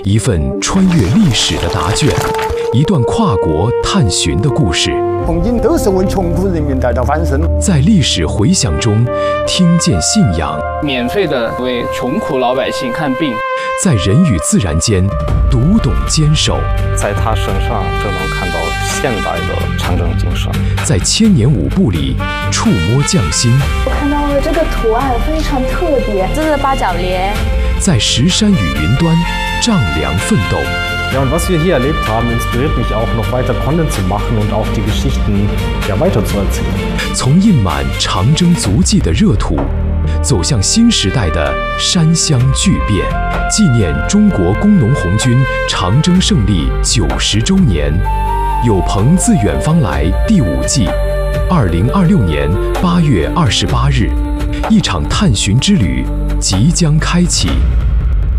一份穿越历史的答卷，一段跨国探寻的故事。 红军都是为穷苦人民带来翻身， 在历史回响中听见信仰， 免费的为穷苦老百姓看病， 在人与自然间读懂坚守， 在他身上就能看到现代的长征精神， 在千年舞步里触摸匠心。 我看到了这个图案非常特别， 这是八角莲。 在石山与云端丈量奋斗。 Ja, und was wir hier erlebt haben, inspiriert mich auch, noch weiter Content zu machen und auch die Geschichten weiter zu erzählen. 从印满长征足迹的热土，走向新时代的山乡巨变，纪念中国工农红军长征胜利90周年。有朋自远方来第5季，2026年8月28日，一场探寻之旅即将开启。